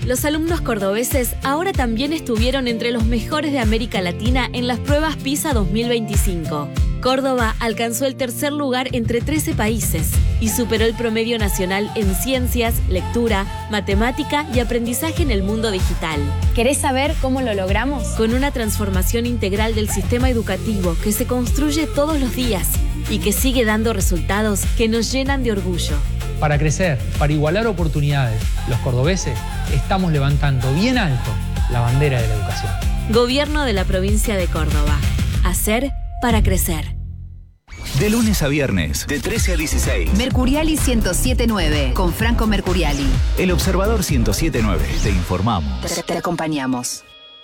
Los alumnos cordobeses ahora también estuvieron entre los mejores de América Latina en las pruebas PISA 2025. Córdoba alcanzó el tercer lugar entre 13 países y superó el promedio nacional en ciencias, lectura, matemática y aprendizaje en el mundo digital. ¿Querés saber cómo lo logramos? Con una transformación integral del sistema educativo que se construye todos los días y que sigue dando resultados que nos llenan de orgullo. Para crecer, para igualar oportunidades, los cordobeses estamos levantando bien alto la bandera de la educación. Gobierno de la provincia de Córdoba. Hacer para crecer. De lunes a viernes, de 13 a 16. Mercuriali 107.9, con Franco Mercuriali. El Observador 107.9. Te informamos. Te acompañamos.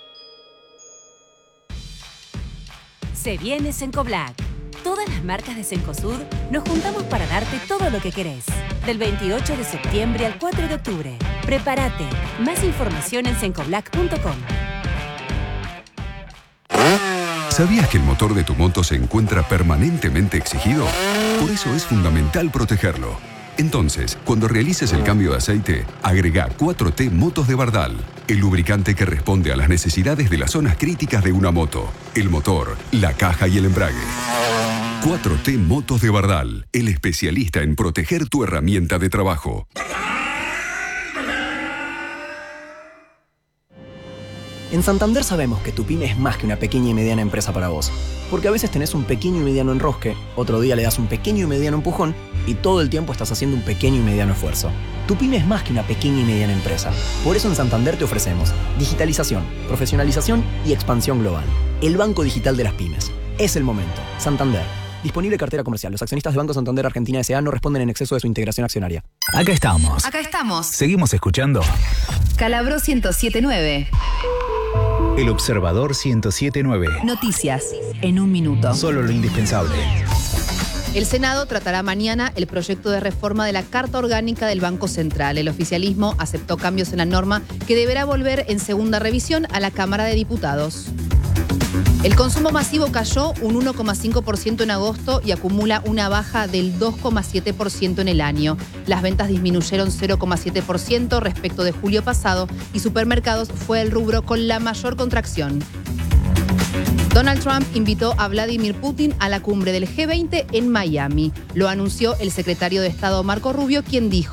Se viene Cencoblac. Todas las marcas de Cencosud nos juntamos para darte todo lo que querés. Del 28 de septiembre al 4 de octubre. Prepárate. Más información en cencoblac.com. ¿Sabías que el motor de tu moto se encuentra permanentemente exigido? Por eso es fundamental protegerlo. Entonces, cuando realices el cambio de aceite, agrega 4T Motos de Bardal, el lubricante que responde a las necesidades de las zonas críticas de una moto, el motor, la caja y el embrague. 4T Motos de Bardal, el especialista en proteger tu herramienta de trabajo. En Santander sabemos que tu pyme es más que una pequeña y mediana empresa para vos. Porque a veces tenés un pequeño y mediano enrosque, otro día le das un pequeño y mediano empujón y todo el tiempo estás haciendo un pequeño y mediano esfuerzo. Tu pyme es más que una pequeña y mediana empresa. Por eso en Santander te ofrecemos digitalización, profesionalización y expansión global. El banco digital de las pymes. Es el momento. Santander. Disponible cartera comercial. Los accionistas de Banco Santander Argentina S.A. no responden en exceso de su integración accionaria. Acá estamos. Acá estamos. Seguimos escuchando. Calabro 107.9. El Observador 107.9. Noticias en un minuto. Solo lo indispensable. El Senado tratará mañana el proyecto de reforma de la Carta Orgánica del Banco Central. El oficialismo aceptó cambios en la norma que deberá volver en segunda revisión a la Cámara de Diputados. El consumo masivo cayó un 1,5% en agosto y acumula una baja del 2,7% en el año. Las ventas disminuyeron 0,7% respecto de julio pasado y supermercados fue el rubro con la mayor contracción. Donald Trump invitó a Vladimir Putin a la cumbre del G20 en Miami. Lo anunció el secretario de Estado Marco Rubio, quien dijo: